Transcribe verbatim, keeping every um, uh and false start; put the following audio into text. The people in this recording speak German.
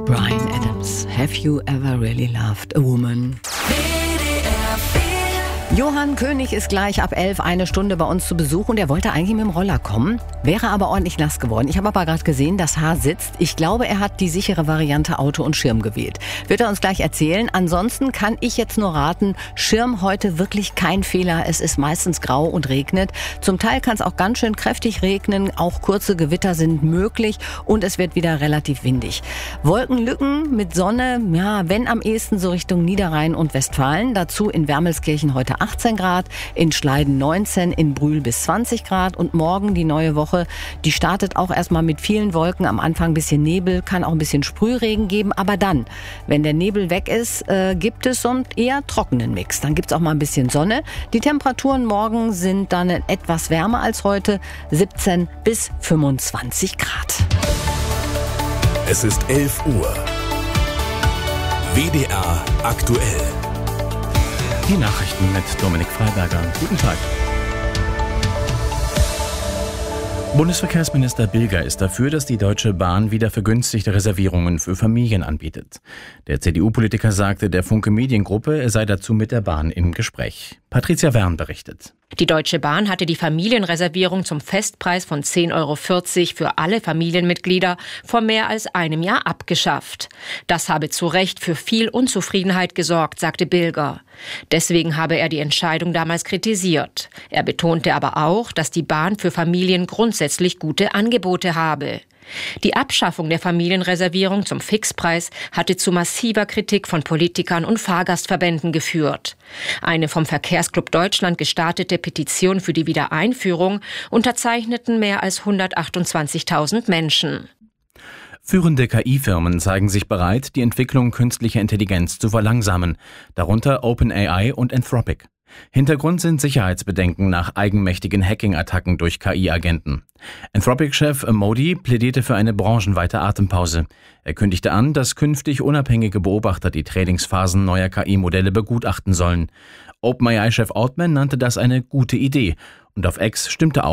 Bryan Adams. Have you ever really loved a woman? Johann König ist gleich ab elf eine Stunde bei uns zu Besuch und er wollte eigentlich mit dem Roller kommen, wäre aber ordentlich nass geworden. Ich habe aber gerade gesehen, das Haar sitzt. Ich glaube, er hat die sichere Variante Auto und Schirm gewählt. Wird er uns gleich erzählen. Ansonsten kann ich jetzt nur raten, Schirm heute wirklich kein Fehler. Es ist meistens grau und regnet. Zum Teil kann es auch ganz schön kräftig regnen. Auch kurze Gewitter sind möglich und es wird wieder relativ windig. Wolkenlücken mit Sonne, ja, wenn am ehesten so Richtung Niederrhein und Westfalen. Dazu in Wermelskirchen heute achtzehn Grad, in Schleiden neunzehn, in Brühl bis zwanzig Grad und morgen die neue Woche, die startet auch erstmal mit vielen Wolken, am Anfang ein bisschen Nebel, kann auch ein bisschen Sprühregen geben, aber dann, wenn der Nebel weg ist, äh, gibt es so einen eher trockenen Mix. Dann gibt es auch mal ein bisschen Sonne. Die Temperaturen morgen sind dann etwas wärmer als heute, siebzehn bis fünfundzwanzig Grad. Es ist elf Uhr. W D R aktuell. Die Nachrichten mit Dominik Freiberger. Guten Tag. Bundesverkehrsminister Bilger ist dafür, dass die Deutsche Bahn wieder vergünstigte Reservierungen für Familien anbietet. Der C D U-Politiker sagte der Funke Mediengruppe, er sei dazu mit der Bahn im Gespräch. Patricia Wern berichtet. Die Deutsche Bahn hatte die Familienreservierung zum Festpreis von zehn Euro vierzig für alle Familienmitglieder vor mehr als einem Jahr abgeschafft. Das habe zu Recht für viel Unzufriedenheit gesorgt, sagte Bilger. Deswegen habe er die Entscheidung damals kritisiert. Er betonte aber auch, dass die Bahn für Familien grundsätzlich gute Angebote habe. Die Abschaffung der Familienreservierung zum Fixpreis hatte zu massiver Kritik von Politikern und Fahrgastverbänden geführt. Eine vom Verkehrsclub Deutschland gestartete Petition für die Wiedereinführung unterzeichneten mehr als hundertachtundzwanzigtausend Menschen. Führende K I-Firmen zeigen sich bereit, die Entwicklung künstlicher Intelligenz zu verlangsamen, darunter OpenAI und Anthropic. Hintergrund sind Sicherheitsbedenken nach eigenmächtigen Hacking-Attacken durch K I-Agenten. Anthropic-Chef Modi plädierte für eine branchenweite Atempause. Er kündigte an, dass künftig unabhängige Beobachter die Trainingsphasen neuer K I-Modelle begutachten sollen. OpenAI-Chef Altman nannte das eine gute Idee und auf X stimmte auch